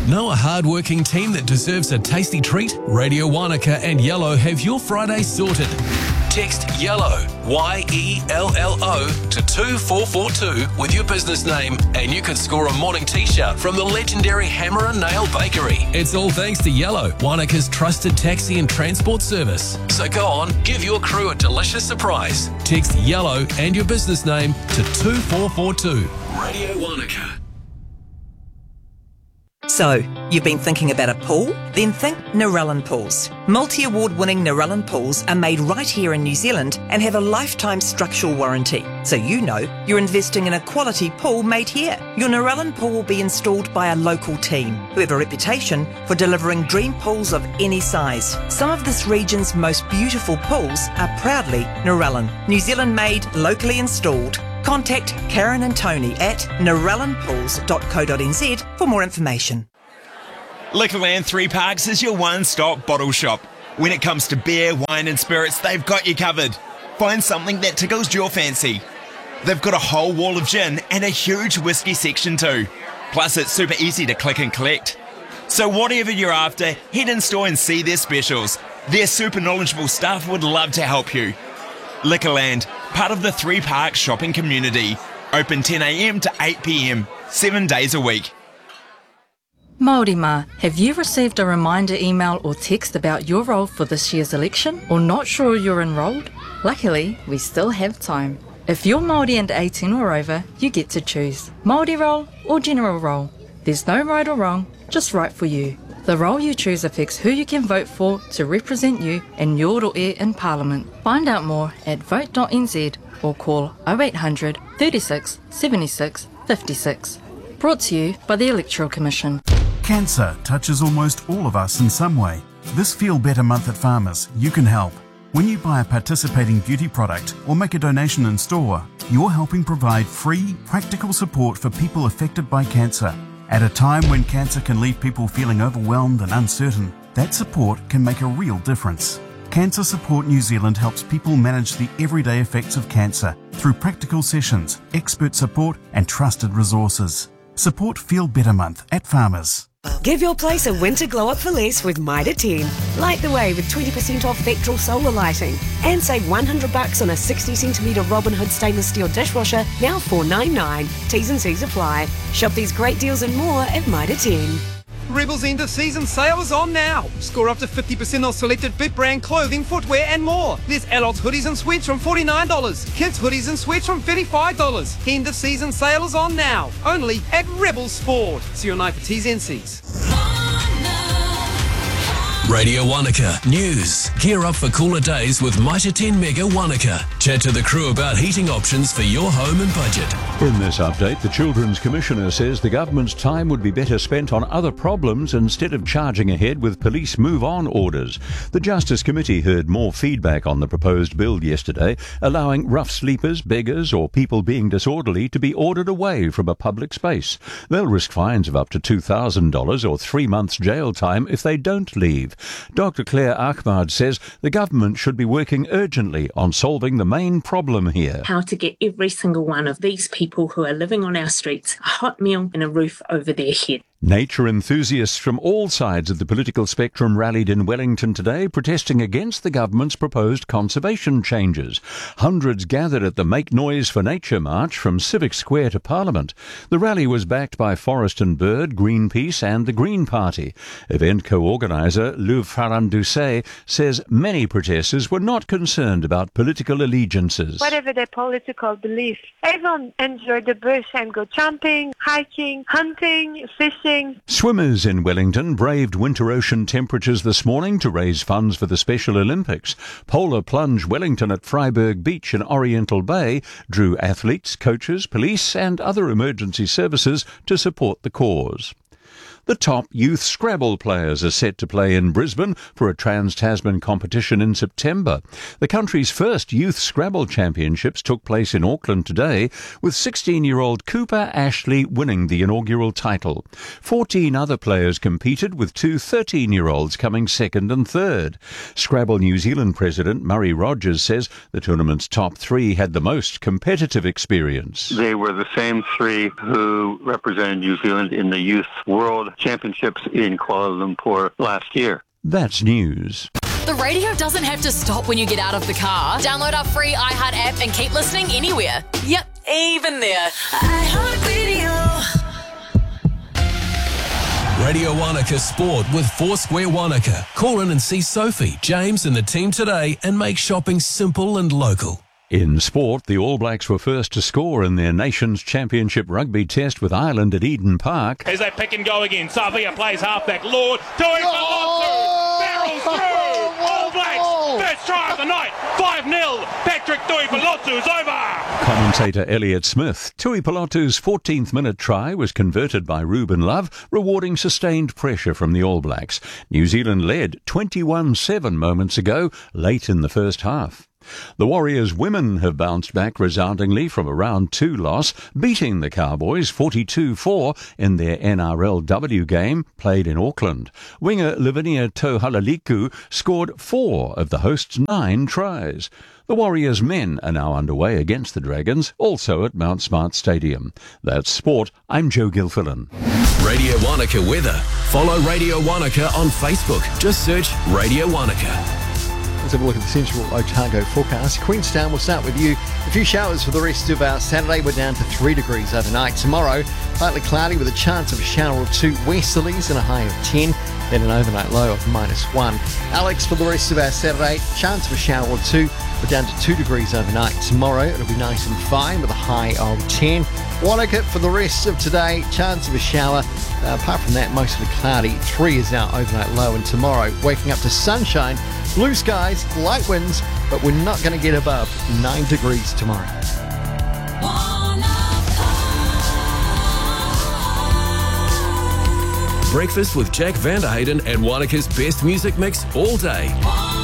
Know a hard-working team that deserves a tasty treat? Radio Wanaka and Yellow have your Friday sorted. Text YELLOW, YELLO, to 2442 with your business name and you could score a morning t-shirt from the legendary Hammer and Nail Bakery. It's all thanks to Yellow, Wanaka's trusted taxi and transport service. So go on, give your crew a delicious surprise. Text YELLOW and your business name to 2442. Radio Wanaka. So, you've been thinking about a pool? Then think Narellan Pools. Multi-award winning Narellan Pools are made right here in New Zealand and have a lifetime structural warranty. So you know you're investing in a quality pool made here. Your Narellan pool will be installed by a local team who have a reputation for delivering dream pools of any size. Some of this region's most beautiful pools are proudly Narellan. New Zealand made, locally installed. Contact Karen and Tony at narellanpools.co.nz for more information. Liquorland 3 Parks is your one-stop bottle shop. When it comes to beer, wine and spirits, they've got you covered. Find something that tickles your fancy. They've got a whole wall of gin and a huge whiskey section too. Plus it's super easy to click and collect. So whatever you're after, head in store and see their specials. Their super knowledgeable staff would love to help you. Liquorland, part of the 3 Parks shopping community. Open 10 a.m. to 8 p.m, 7 days a week. Māori mā, have you received a reminder email or text about your role for this year's election or not sure you're enrolled? Luckily, we still have time. If you're Māori and 18 or over, you get to choose Māori role or general role. There's no right or wrong, just right for you. The role you choose affects who you can vote for to represent you in your rō in Parliament. Find out more at vote.nz or call 0800 36 76 56. Brought to you by the Electoral Commission. Cancer touches almost all of us in some way. This Feel Better month at Farmers, you can help. When you buy a participating beauty product or make a donation in store, you're helping provide free, practical support for people affected by cancer. At a time when cancer can leave people feeling overwhelmed and uncertain, that support can make a real difference. Cancer Support New Zealand helps people manage the everyday effects of cancer through practical sessions, expert support and trusted resources. Support Feel Better Month at Farmers. Give your place a winter glow-up for less with Mitre 10. Light the way with 20% off Vectral solar lighting. And save $100 on a 60cm Robin Hood stainless steel dishwasher, now $4.99. T's and C's apply. Shop these great deals and more at Mitre 10. Rebel's end of season sale is on now. Score up to 50% off selected Bit brand clothing, footwear and more. There's adults hoodies and sweats from $49. Kids hoodies and sweats from $35. End of season sale is on now. Only at Rebel Sport. See your night for T's and C's. Radio Wanaka News. Gear up for cooler days with Mitre 10 Mega Wanaka. Chat to the crew about heating options for your home and budget. In this update, the Children's Commissioner says the government's time would be better spent on other problems instead of charging ahead with police move-on orders. The Justice Committee heard more feedback on the proposed bill yesterday, allowing rough sleepers, beggars or people being disorderly to be ordered away from a public space. They'll risk fines of up to $2,000 or 3 months jail time if they don't leave. Dr. Claire Ahmad says the government should be working urgently on solving the main problem here. How to get every single one of these people who are living on our streets a hot meal and a roof over their head. Nature enthusiasts from all sides of the political spectrum rallied in Wellington today, protesting against the government's proposed conservation changes. Hundreds gathered at the Make Noise for Nature march from Civic Square to Parliament. The rally was backed by Forest and Bird, Greenpeace and the Green Party. Event co-organiser Lou Farandoucet says many protesters were not concerned about political allegiances. Whatever their political beliefs, everyone enjoy the bush and go camping, hiking, hunting, fishing. Swimmers in Wellington braved winter ocean temperatures this morning to raise funds for the Special Olympics. Polar Plunge Wellington at Freiburg Beach in Oriental Bay drew athletes, coaches, police and other emergency services to support the cause. The top youth Scrabble players are set to play in Brisbane for a Trans-Tasman competition in September. The country's first youth Scrabble championships took place in Auckland today, with 16-year-old Cooper Ashley winning the inaugural title. 14 other players competed, with two 13-year-olds coming second and third. Scrabble New Zealand President Murray Rogers says the tournament's top three had the most competitive experience. They were the same three who represented New Zealand in the Youth World championships in Kuala Lumpur last year. That's news. The radio doesn't have to stop when you get out of the car. Download our free iHeart app and keep listening anywhere. Yep, even there. iHeartRadio. Radio Wanaka Sport with Foursquare Wanaka. Call in and see Sophie, James and the team today and make shopping simple and local. In sport, the All Blacks were first to score in their Nations Championship rugby test with Ireland at Eden Park. As they pick and go again, Savia plays halfback. Lord, Tui Pelotu, barrels through. All Blacks, first try of the night, 5-0. Patrick Tui Pelotu's over. Commentator Elliot Smith. Tui Pelotu's 14th minute try was converted by Ruben Love, rewarding sustained pressure from the All Blacks. New Zealand led 21-7 moments ago, late in the first half. The Warriors women have bounced back resoundingly from a round 2 loss, beating the Cowboys 42-4 in their NRLW game played in Auckland. Winger Lavinia Tohalaliku scored 4 of the hosts' 9 tries. The Warriors men are now underway against the Dragons, also at Mount Smart Stadium. That's sport. I'm Joe Gilfillan. Radio Wanaka weather. Follow Radio Wanaka on Facebook. Just search Radio Wanaka. Let's have a look at the Central Otago forecast. Queenstown, we'll start with you. A few showers for the rest of our Saturday. We're down to 3 degrees overnight. Tomorrow, partly cloudy with a chance of a shower or 2 westerlies and a high of 10. Then an overnight low of -1. Alex, for the rest of our Saturday, chance of a shower or 2. We're down to 2 degrees overnight. Tomorrow, it'll be nice and fine with a high of 10. Wanaka, for the rest of today, chance of a shower. Apart from that, mostly cloudy. 3 is our overnight low. And tomorrow, waking up to sunshine, blue skies, light winds, but we're not going to get above 9 degrees tomorrow. Breakfast with Jack Vanderhayden and Wanaka's best music mix all day.